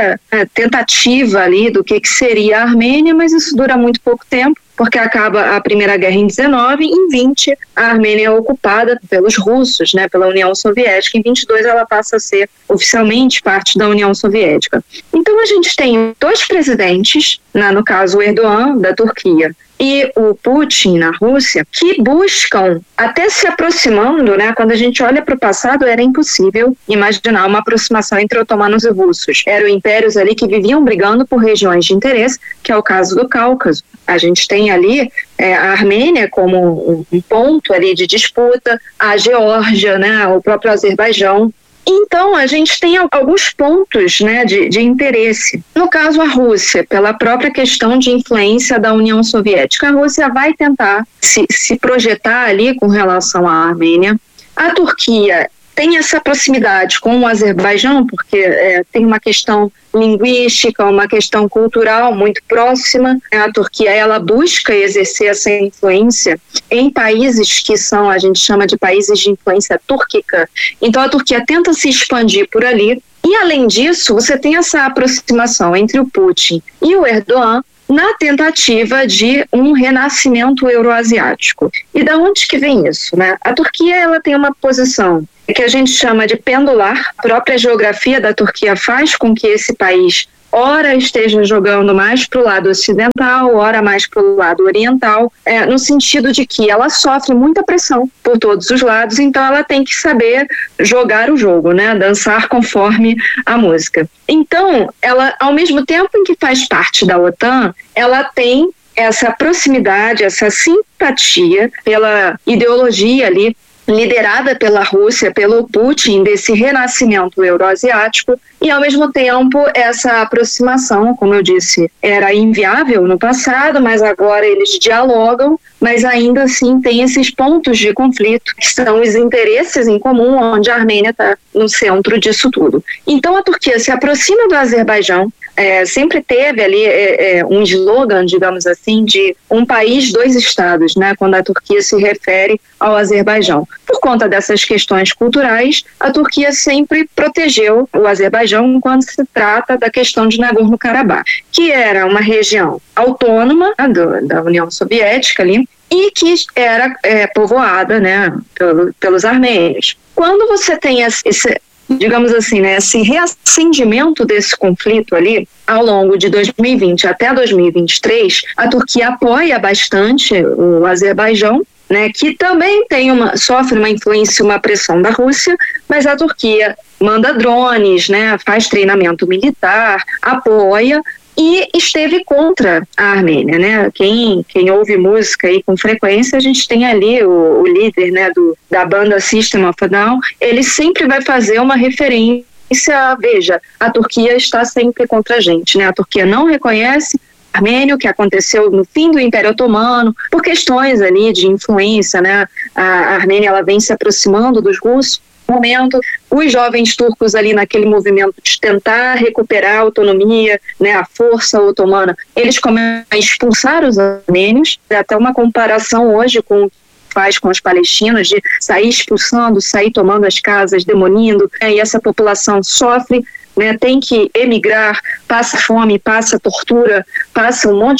pré-tentativa ali do que, que seria a Armênia, mas isso dura muito pouco tempo, porque acaba a Primeira Guerra em dezenove, em vinte a Armênia é ocupada pelos russos, né, pela União Soviética, em vinte e dois ela passa a ser oficialmente parte da União Soviética. Então a gente tem dois presidentes, né, no caso o Erdogan, da Turquia, e o Putin, na Rússia, que buscam, até se aproximando, né? Quando a gente olha para o passado, era impossível imaginar uma aproximação entre otomanos e russos. Eram impérios ali que viviam brigando por regiões de interesse, que é o caso do Cáucaso. A gente tem ali é, a Armênia como um ponto ali de disputa, a Geórgia, né? O próprio Azerbaijão. Então, a gente tem alguns pontos, né, de, de interesse. No caso, a Rússia, pela própria questão de influência da União Soviética, a Rússia vai tentar se, se projetar ali com relação à Armênia. A Turquia tem essa proximidade com o Azerbaijão, porque é, tem uma questão linguística, uma questão cultural muito próxima. A Turquia, ela busca exercer essa influência em países que são, a gente chama de países de influência túrquica. Então a Turquia tenta se expandir por ali. E além disso, você tem essa aproximação entre o Putin e o Erdogan na tentativa de um renascimento euroasiático. E da onde que vem isso, né? A Turquia, ela tem uma posição que a gente chama de pendular. A própria geografia da Turquia faz com que esse país ora esteja jogando mais para o lado ocidental, ora mais para o lado oriental, é, no sentido de que ela sofre muita pressão por todos os lados, então ela tem que saber jogar o jogo, né? Dançar conforme a música. Então, ela, ao mesmo tempo em que faz parte da OTAN, ela tem essa proximidade, essa simpatia pela ideologia ali, liderada pela Rússia, pelo Putin, desse renascimento euroasiático, e ao mesmo tempo essa aproximação, como eu disse, era inviável no passado, mas agora eles dialogam, mas ainda assim tem esses pontos de conflito, que são os interesses em comum, onde a Armênia está no centro disso tudo. Então a Turquia se aproxima do Azerbaijão, é, sempre teve ali é, é, um slogan, digamos assim, de um país, dois estados, né, quando a Turquia se refere ao Azerbaijão. Por conta dessas questões culturais, a Turquia sempre protegeu o Azerbaijão quando se trata da questão de Nagorno-Karabakh, que era uma região autônoma, né, do, da União Soviética ali, e que era é, povoada, né, pelo, pelos armênios. Quando você tem esse, digamos assim, né, esse reacendimento desse conflito ali, ao longo de dois mil e vinte até dois mil e vinte e três, a Turquia apoia bastante o Azerbaijão, né, que também tem uma, sofre uma influência, uma pressão da Rússia, mas a Turquia manda drones, né, faz treinamento militar, apoia, e esteve contra a Armênia, né? Quem, quem ouve música aí com frequência, a gente tem ali o, o líder, né, do, da banda System of a Down, ele sempre vai fazer uma referência, veja, a Turquia está sempre contra a gente, né? A Turquia não reconhece Armênio, que aconteceu no fim do Império Otomano, por questões ali de influência, né? A Armênia, ela vem se aproximando dos russos. Momento, os jovens turcos ali naquele movimento de tentar recuperar a autonomia, né, a força otomana, eles começam a expulsar os armênios, até uma comparação hoje com o que faz com os palestinos, de sair expulsando, sair tomando as casas, demolindo, né, e essa população sofre, né, tem que emigrar, passa fome, passa tortura, passa um monte de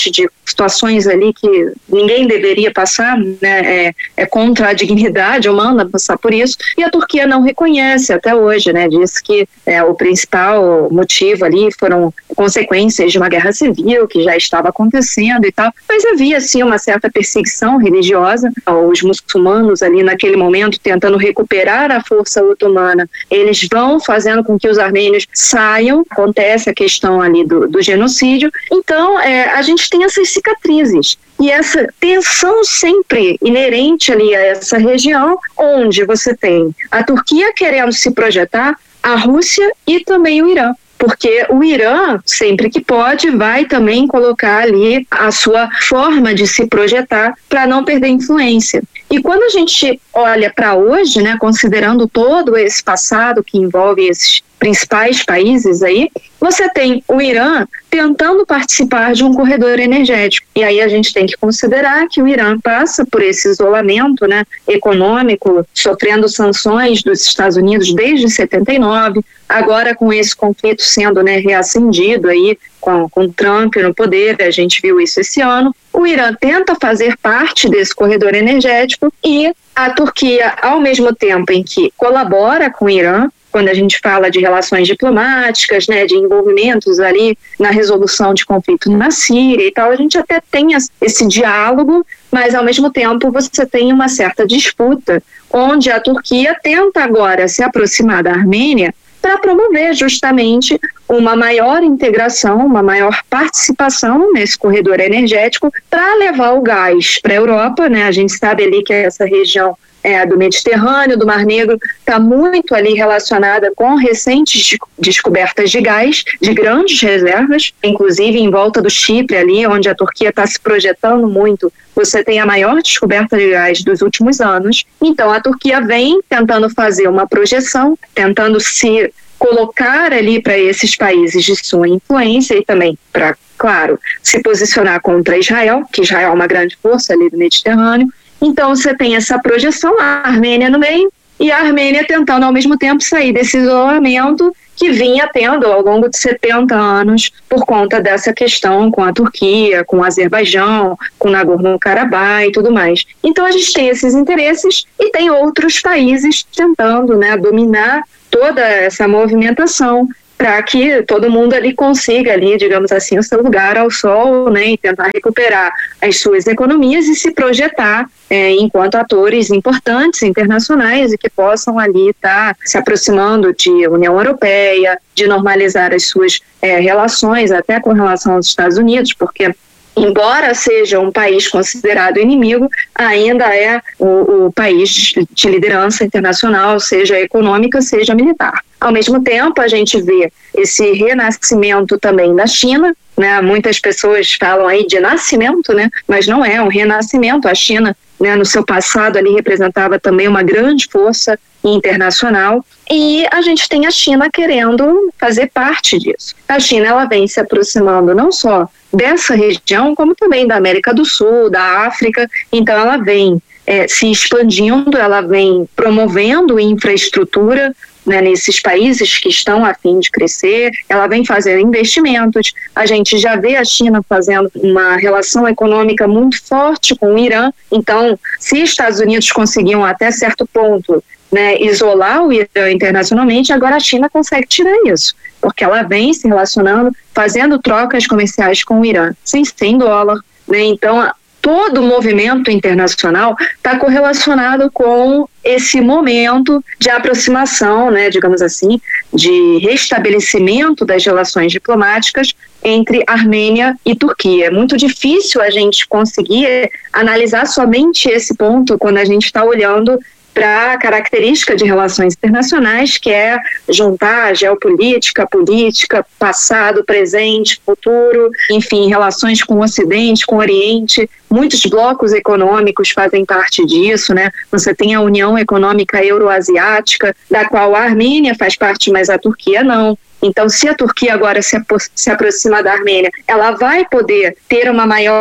situações ali que ninguém deveria passar, né, é, é contra a dignidade humana passar por isso, e a Turquia não reconhece até hoje, né, diz que é, o principal motivo ali foram consequências de uma guerra civil que já estava acontecendo e tal, mas havia sim uma certa perseguição religiosa. Os muçulmanos ali naquele momento tentando recuperar a força otomana, eles vão fazendo com que os armênios saiam, acontece a questão ali do, do genocídio. Então é, a gente tem essas cicatrizes e essa tensão sempre inerente ali a essa região, onde você tem a Turquia querendo se projetar, a Rússia e também o Irã. Porque o Irã, sempre que pode, vai também colocar ali a sua forma de se projetar para não perder influência. E quando a gente olha para hoje, né, considerando todo esse passado que envolve esses principais países aí, você tem o Irã tentando participar de um corredor energético. E aí a gente tem que considerar que o Irã passa por esse isolamento, né, econômico, sofrendo sanções dos Estados Unidos desde setenta e nove, agora com esse conflito sendo, né, reacendido aí com, com Trump no poder, a gente viu isso esse ano. O Irã tenta fazer parte desse corredor energético e a Turquia, ao mesmo tempo em que colabora com o Irã, quando a gente fala de relações diplomáticas, né, de envolvimentos ali na resolução de conflito na Síria e tal, a gente até tem esse diálogo, mas ao mesmo tempo você tem uma certa disputa, onde a Turquia tenta agora se aproximar da Armênia para promover justamente uma maior integração, uma maior participação nesse corredor energético para levar o gás para a Europa, né? A gente sabe ali que essa região é, do Mediterrâneo, do Mar Negro, está muito ali relacionada com recentes descobertas de gás, de grandes reservas, inclusive em volta do Chipre ali, onde a Turquia está se projetando muito, você tem a maior descoberta de gás dos últimos anos. Então a Turquia vem tentando fazer uma projeção, tentando se colocar ali para esses países de sua influência e também para, claro, se posicionar contra Israel, que Israel é uma grande força ali do Mediterrâneo. Então você tem essa projeção, a Armênia no meio, e a Armênia tentando ao mesmo tempo sair desse isolamento que vinha tendo ao longo de setenta anos por conta dessa questão com a Turquia, com o Azerbaijão, com o Nagorno-Karabakh e tudo mais. Então a gente tem esses interesses e tem outros países tentando, né, dominar toda essa movimentação para que todo mundo ali consiga ali, digamos assim, o seu lugar ao sol, né, e tentar recuperar as suas economias e se projetar é, enquanto atores importantes internacionais e que possam ali estar tá se aproximando de União Europeia, de normalizar as suas é, relações até com relação aos Estados Unidos, porque embora seja um país considerado inimigo, ainda é o, o país de liderança internacional, seja econômica, seja militar. Ao mesmo tempo, a gente vê esse renascimento também da China, né? Muitas pessoas falam aí de nascimento, né? Mas não é um renascimento. A China, né, no seu passado ali representava também uma grande força internacional, e a gente tem a China querendo fazer parte disso. A China, ela vem se aproximando não só dessa região, como também da América do Sul, da África. Então ela vem é, se expandindo, ela vem promovendo infraestrutura, né, nesses países que estão a fim de crescer, ela vem fazendo investimentos. A gente já vê a China fazendo uma relação econômica muito forte com o Irã. Então, se Estados Unidos conseguiam até certo ponto, né, isolar o Irã internacionalmente, agora a China consegue tirar isso, porque ela vem se relacionando, fazendo trocas comerciais com o Irã, sem, sem dólar, né? Então todo o movimento internacional está correlacionado com esse momento de aproximação, né, digamos assim, de restabelecimento das relações diplomáticas entre Armênia e Turquia. É muito difícil a gente conseguir analisar somente esse ponto quando a gente está olhando para a característica de relações internacionais, que é juntar geopolítica, política, passado, presente, futuro, enfim, relações com o Ocidente, com o Oriente. Muitos blocos econômicos fazem parte disso, né? Você tem a União Econômica Euroasiática, da qual a Armênia faz parte, mas a Turquia não. Então, se a Turquia agora se, se aproxima da Armênia, ela vai poder ter uma maior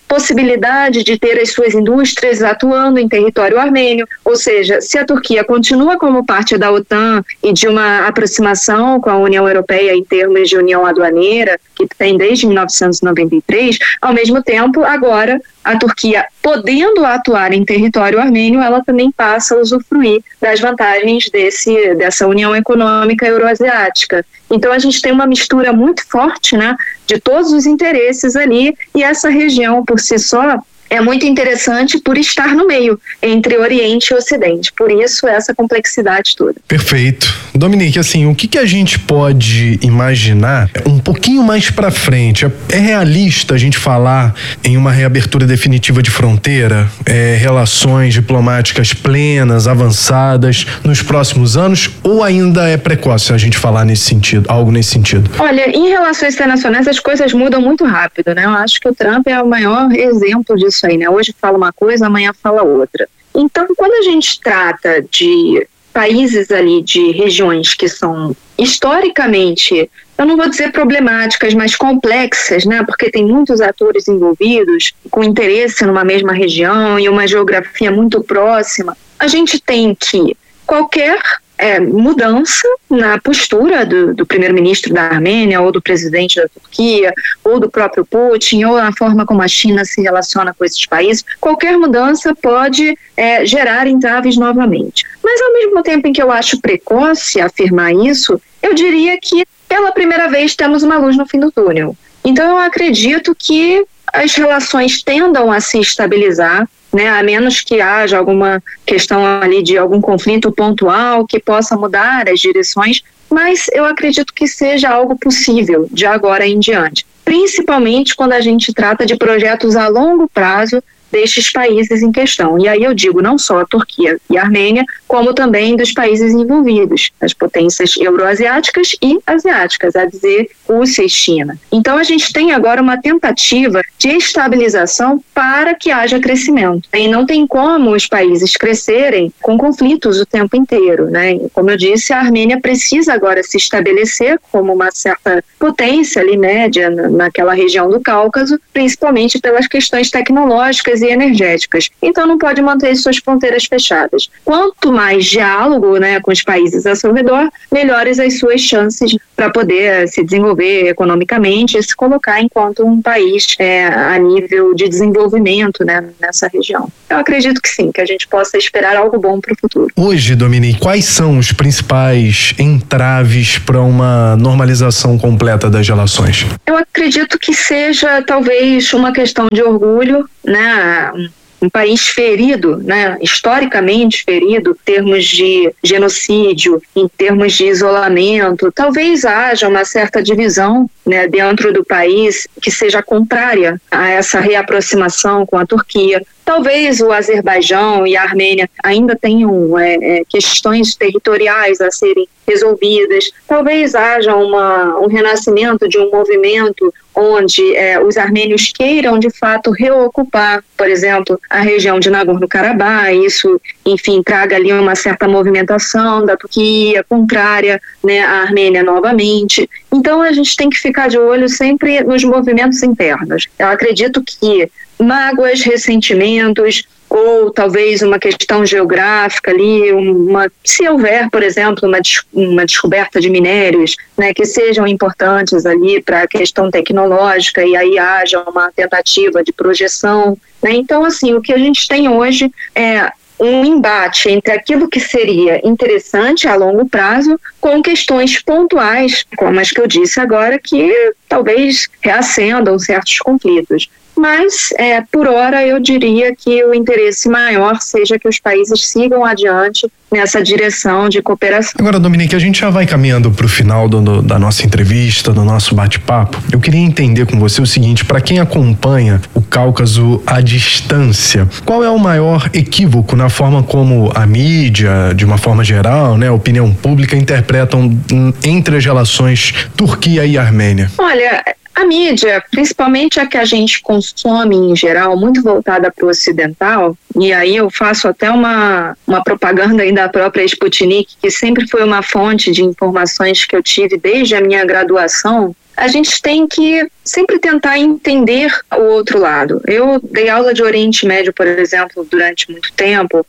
possibilidade de ter as suas indústrias atuando em território armênio, ou seja, se a Turquia continua como parte da OTAN e de uma aproximação com a União Europeia em termos de união aduaneira, que tem desde mil novecentos e noventa e três, ao mesmo tempo, agora, a Turquia, podendo atuar em território armênio, ela também passa a usufruir das vantagens desse, dessa união econômica euroasiática. Então, a gente tem uma mistura muito forte, né, de todos os interesses ali, e essa região, por si só, é muito interessante por estar no meio, entre Oriente e Ocidente. Por isso, essa complexidade toda. Perfeito. Dominique, assim, o que, que a gente pode imaginar um pouquinho mais para frente? É realista a gente falar em uma reabertura definitiva de fronteira, é, relações diplomáticas plenas, avançadas nos próximos anos, ou ainda é precoce a gente falar nesse sentido, algo nesse sentido? Olha, em relações internacionais as coisas mudam muito rápido, né? Eu acho que o Trump é o maior exemplo disso aí, né? Hoje fala uma coisa, amanhã fala outra. Então, quando a gente trata de países ali, de regiões que são historicamente, eu não vou dizer problemáticas, mas complexas, né? Porque tem muitos atores envolvidos com interesse numa mesma região e uma geografia muito próxima, a gente tem que qualquer É, mudança na postura do, do primeiro-ministro da Armênia ou do presidente da Turquia ou do próprio Putin ou na forma como a China se relaciona com esses países, qualquer mudança pode é, gerar entraves novamente. Mas ao mesmo tempo em que eu acho precoce afirmar isso, eu diria que pela primeira vez temos uma luz no fim do túnel. Então eu acredito que as relações tendam a se estabilizar, né, a menos que haja alguma questão ali de algum conflito pontual que possa mudar as direções, mas eu acredito que seja algo possível de agora em diante, principalmente quando a gente trata de projetos a longo prazo destes países em questão. E aí eu digo não só a Turquia e a Armênia, como também dos países envolvidos, as potências euroasiáticas e asiáticas, a dizer Rússia e China. Então a gente tem agora uma tentativa de estabilização para que haja crescimento. E não tem como os países crescerem com conflitos o tempo inteiro, né? Como eu disse, a Armênia precisa agora se estabelecer como uma certa potência ali média naquela região do Cáucaso, principalmente pelas questões tecnológicas e energéticas. Então não pode manter suas fronteiras fechadas. Quanto mais diálogo, né, com os países ao seu redor, melhores as suas chances para poder se desenvolver economicamente e se colocar enquanto um país é, a nível de desenvolvimento, né, nessa região. Eu acredito que sim, que a gente possa esperar algo bom para o futuro. Hoje, Dominique, quais são os principais entraves para uma normalização completa das relações? Eu acredito que seja talvez uma questão de orgulho, né? Um país ferido, né, historicamente ferido, em termos de genocídio, em termos de isolamento. Talvez haja uma certa divisão, né, dentro do país que seja contrária a essa reaproximação com a Turquia. Talvez o Azerbaijão e a Armênia ainda tenham é, é, questões territoriais a serem resolvidas. Talvez haja uma, um renascimento de um movimento onde é, os armênios queiram, de fato, reocupar, por exemplo, a região de Nagorno-Karabakh. Isso, enfim, traga ali uma certa movimentação da Turquia contrária, né, à Armênia novamente. Então, a gente tem que ficar de olho sempre nos movimentos internos. Eu acredito que mágoas, ressentimentos, ou talvez uma questão geográfica ali, uma, se houver, por exemplo, uma, uma descoberta de minérios, né, que sejam importantes ali para a questão tecnológica e aí haja uma tentativa de projeção, né? Então, assim, o que a gente tem hoje é um embate entre aquilo que seria interessante a longo prazo com questões pontuais, como as que eu disse agora, que talvez reacendam certos conflitos. Mas, é, por hora, eu diria que o interesse maior seja que os países sigam adiante nessa direção de cooperação. Agora, Dominique, a gente já vai caminhando para o final do, do, da nossa entrevista, do nosso bate-papo. Eu queria entender com você o seguinte: para quem acompanha o Cáucaso à distância, qual é o maior equívoco na forma como a mídia, de uma forma geral, né, a opinião pública, interpretam entre as relações Turquia e Armênia? Olha, a mídia, principalmente a que a gente consome em geral, muito voltada para o ocidental, e aí eu faço até uma, uma propaganda aí da própria Sputnik, que sempre foi uma fonte de informações que eu tive desde a minha graduação. a gente tem que sempre tentar entender o outro lado. Eu dei aula de Oriente Médio, por exemplo, durante muito tempo,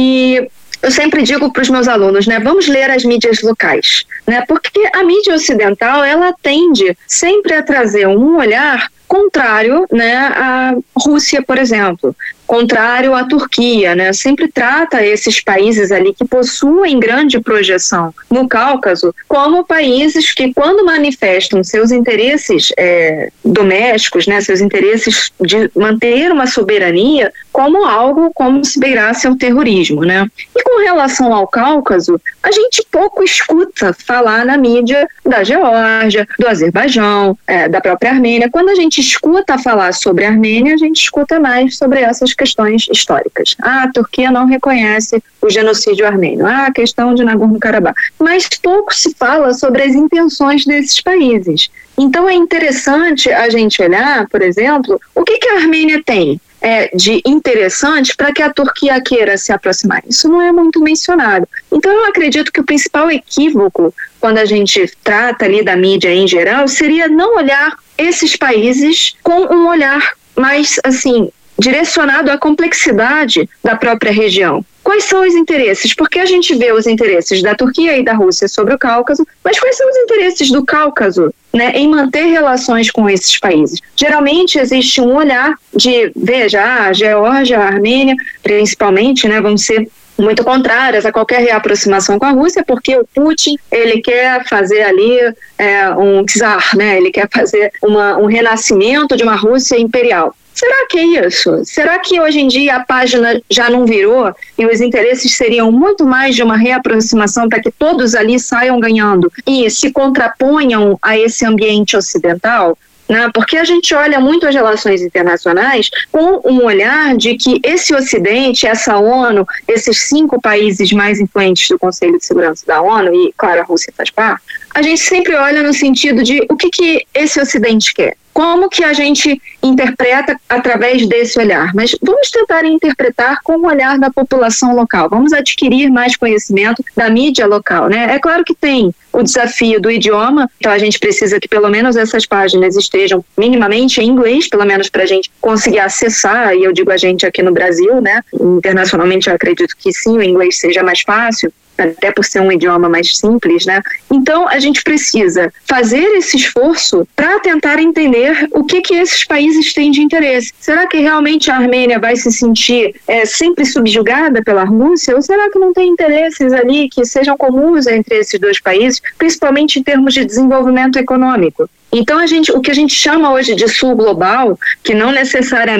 e eu sempre digo para os meus alunos, né, vamos ler as mídias locais, né, porque a mídia ocidental, ela tende sempre a trazer um olhar contrário, né, à Rússia, por exemplo, contrário à Turquia, né, sempre trata esses países ali que possuem grande projeção no Cáucaso como países que, quando manifestam seus interesses é, domésticos, né, seus interesses de manter uma soberania, como algo como se beirasse ao terrorismo, né. E com relação ao Cáucaso, a gente pouco escuta falar na mídia da Geórgia, do Azerbaijão, é, da própria Armênia. Quando a gente escuta falar sobre a Armênia, a gente escuta mais sobre essas questões históricas. Ah, a Turquia não reconhece o genocídio armênio. Ah, a questão de Nagorno-Karabakh. Mas pouco se fala sobre as intenções desses países. Então é interessante a gente olhar, por exemplo, o que, que a Armênia tem é, de interessante para que a Turquia queira se aproximar. Isso não é muito mencionado. Então eu acredito que o principal equívoco, quando a gente trata ali da mídia em geral, seria não olhar esses países com um olhar mais, assim, direcionado à complexidade da própria região. Quais são os interesses? Porque a gente vê os interesses da Turquia e da Rússia sobre o Cáucaso, mas quais são os interesses do Cáucaso, né, em manter relações com esses países? Geralmente existe um olhar de, veja, a Geórgia, a Armênia, principalmente, né, vão ser muito contrárias a qualquer reaproximação com a Rússia, porque o Putin, ele quer fazer ali é, um czar, né, ele quer fazer uma, um renascimento de uma Rússia imperial. Será que é isso? Será que hoje em dia a página já não virou e os interesses seriam muito mais de uma reaproximação para que todos ali saiam ganhando e se contraponham a esse ambiente ocidental? Né? Porque a gente olha muito as relações internacionais com um olhar de que esse Ocidente, essa ONU, esses cinco países mais influentes do Conselho de Segurança da ONU, e claro, a Rússia faz parte, a gente sempre olha no sentido de o que, que esse Ocidente quer. Como que a gente interpreta através desse olhar? Mas vamos tentar interpretar com o olhar da população local. Vamos adquirir mais conhecimento da mídia local, né? É claro que tem o desafio do idioma, então a gente precisa que pelo menos essas páginas estejam minimamente em inglês, pelo menos para a gente conseguir acessar, e eu digo a gente aqui no Brasil, né? Internacionalmente eu acredito que sim, o inglês seja mais fácil, até por ser um idioma mais simples, né? Então, a gente precisa fazer esse esforço para tentar entender o que que esses países têm de interesse. Será que realmente a Armênia vai se sentir é, sempre subjugada pela Rússia? Ou será que não tem interesses ali que sejam comuns entre esses dois países, principalmente em termos de desenvolvimento econômico? Então, a gente, o que a gente chama hoje de sul global, que não necessariamente